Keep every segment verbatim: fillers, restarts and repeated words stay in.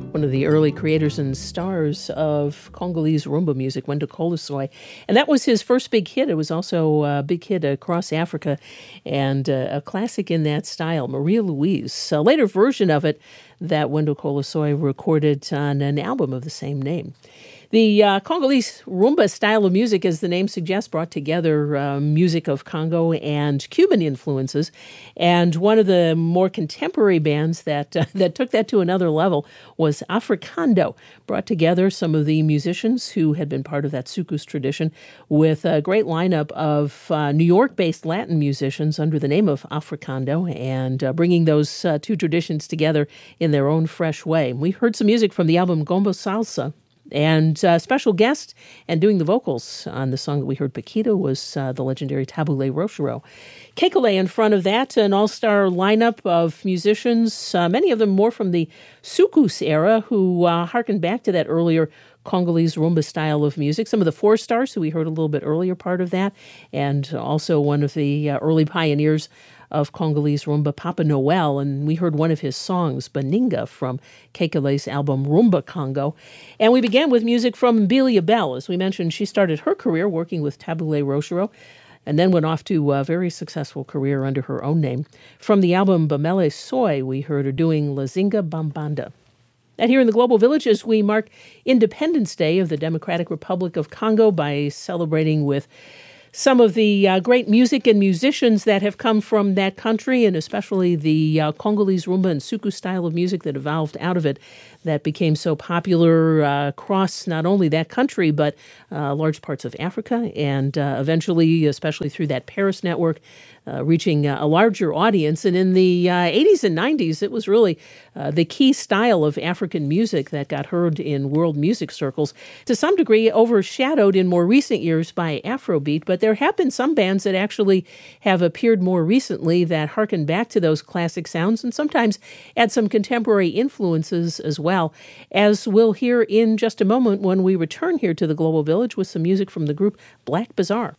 one of the early creators and stars of Congolese rumba music, Wendo Kolosoy. And that was his first big hit. It was also a big hit across Africa and a classic in that style, Maria Louise. A later version of it that Wendo Kolosoy recorded on an album of the same name. The uh, Congolese rumba style of music, as the name suggests, brought together uh, music of Congo and Cuban influences. And one of the more contemporary bands that uh, that took that to another level was Africando, brought together some of the musicians who had been part of that soukous tradition with a great lineup of uh, New York-based Latin musicians under the name of Africando, and uh, bringing those uh, two traditions together in their own fresh way. We heard some music from the album Gombo Salsa. And uh, special guest and doing the vocals on the song that we heard, Paquita, was uh, the legendary Tabule Rochereau. Kekule in front of that, an all-star lineup of musicians, uh, many of them more from the soukous era, who uh, harkened back to that earlier Congolese rumba style of music. Some of the Four Stars, who we heard a little bit earlier part of that, and also one of the uh, early pioneers of Congolese rumba, Papa Noel, and we heard one of his songs, Baninga, from Kekule's album Rumba Congo. And we began with music from Mbilia Bel. As we mentioned, she started her career working with Tabule Rochereau, and then went off to a very successful career under her own name. From the album Bamele Soy, we heard her doing Lazinga Bambanda. And here in the Global Village, as we mark Independence Day of the Democratic Republic of Congo by celebrating with some of the uh, great music and musicians that have come from that country, and especially the uh, Congolese rumba and soukous style of music that evolved out of it, that became so popular uh, across not only that country, but uh, large parts of Africa, and uh, eventually, especially through that Paris network, uh, reaching uh, a larger audience. And in the uh, eighties and nineties, it was really uh, the key style of African music that got heard in world music circles, to some degree overshadowed in more recent years by Afrobeat. But there have been some bands that actually have appeared more recently that harken back to those classic sounds and sometimes add some contemporary influences as well, as we'll hear in just a moment when we return here to the Global Village with some music from the group Black Bazaar.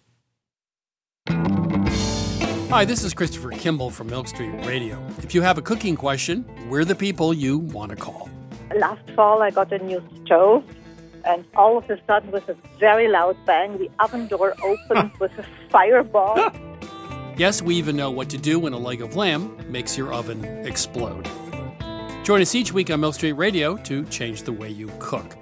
Hi, this is Christopher Kimball from Milk Street Radio. If you have a cooking question, we're the people you want to call. Last fall, I got a new stove, and all of a sudden, with a very loud bang, the oven door opened with a fireball. Yes, we even know what to do when a leg of lamb makes your oven explode. Join us each week on Milk Street Radio to change the way you cook.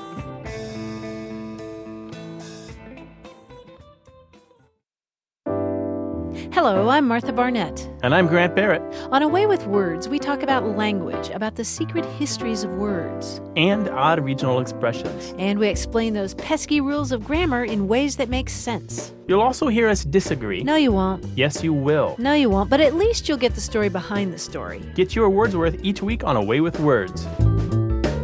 Hello, I'm Martha Barnett. And I'm Grant Barrett. On A Way with Words, we talk about language, about the secret histories of words. And odd regional expressions. And we explain those pesky rules of grammar in ways that make sense. You'll also hear us disagree. No, you won't. Yes, you will. No, you won't, but at least you'll get the story behind the story. Get your words worth each week on A Way with Words.